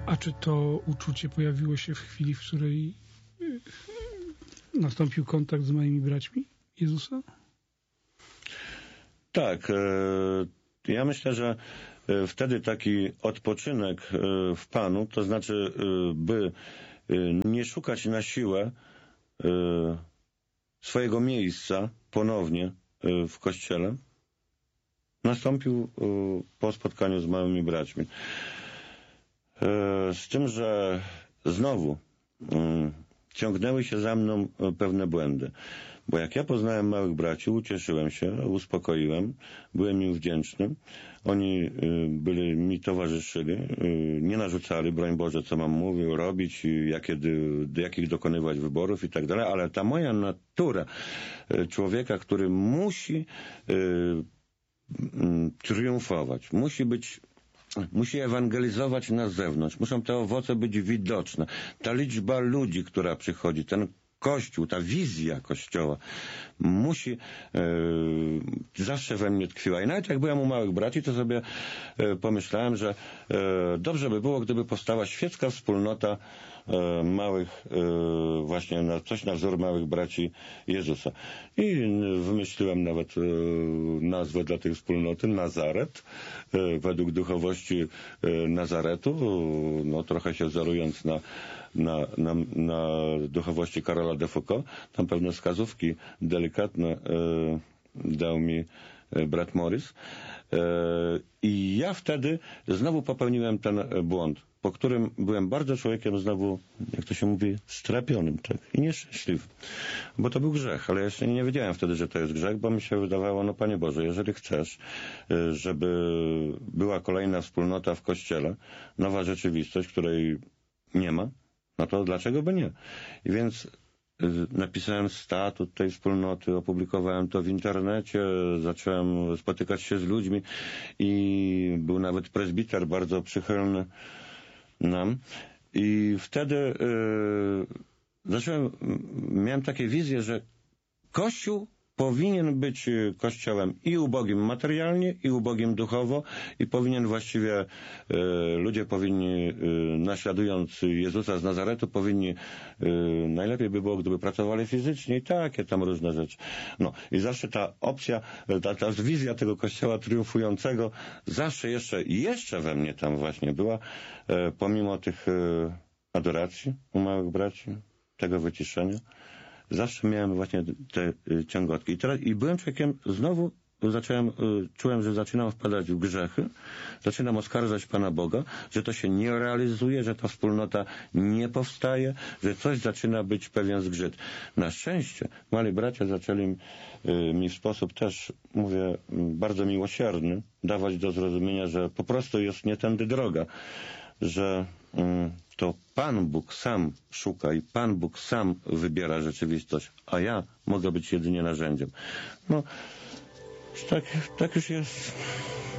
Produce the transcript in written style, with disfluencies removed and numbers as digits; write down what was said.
A czy to uczucie pojawiło się w chwili, w której nastąpił kontakt z moimi braćmi Jezusa? Tak. Ja myślę, że wtedy taki odpoczynek w Panu, to znaczy, by nie szukać na siłę swojego miejsca ponownie w Kościele, nastąpił po spotkaniu z małymi braćmi. Z tym, że znowu ciągnęły się za mną pewne błędy. Bo jak ja poznałem małych braci, ucieszyłem się, uspokoiłem, byłem im wdzięczny. Oni byli mi towarzyszyli, nie narzucali, broń Boże, co mam mówić, robić, jakich dokonywać wyborów i tak dalej, ale ta moja natura człowieka, który musi triumfować, musi ewangelizować na zewnątrz, muszą te owoce być widoczne. Ta liczba ludzi, która przychodzi, ten Kościół, ta wizja Kościoła musi zawsze we mnie tkwiła. I nawet jak byłem u małych braci, to sobie pomyślałem, że dobrze by było, gdyby powstała świecka wspólnota małych, właśnie coś na wzór małych braci Jezusa. I wymyśliłem nawet nazwę dla tej wspólnoty, Nazaret, według duchowości Nazaretu, no trochę się wzorując na duchowości Karola de Foucault. Tam pewne wskazówki delikatne dał mi brat Morris. I ja wtedy znowu popełniłem ten błąd, po którym byłem bardzo człowiekiem znowu, jak to się mówi, strapionym, tak, i nieszczęśliwym. Bo to był grzech, ale jeszcze nie wiedziałem wtedy, że to jest grzech, bo mi się wydawało, no Panie Boże, jeżeli chcesz, żeby była kolejna wspólnota w Kościele, nowa rzeczywistość, której nie ma, no to dlaczego by nie? I więc napisałem statut tej wspólnoty, opublikowałem to w internecie, zacząłem spotykać się z ludźmi i był nawet prezbiter bardzo przychylny nam. I wtedy miałem takie wizje, że Kościół powinien być kościołem i ubogim materialnie, i ubogim duchowo, i powinien właściwie, ludzie powinni, naśladując Jezusa z Nazaretu, powinni, najlepiej by było, gdyby pracowali fizycznie i takie tam różne rzeczy. No i zawsze ta opcja, ta wizja tego kościoła triumfującego zawsze jeszcze we mnie tam właśnie była, pomimo tych adoracji u małych braci, tego wyciszenia. Zawsze miałem właśnie te ciągotki. I byłem człowiekiem, znowu czułem, że zaczynam wpadać w grzechy, zaczynam oskarżać Pana Boga, że to się nie realizuje, że ta wspólnota nie powstaje, że coś zaczyna być pewien zgrzyt. Na szczęście mali bracia zaczęli mi w sposób też, mówię, bardzo miłosierny dawać do zrozumienia, że po prostu jest nie tędy droga, że to Pan Bóg sam szuka i Pan Bóg sam wybiera rzeczywistość, a ja mogę być jedynie narzędziem. No, tak już jest.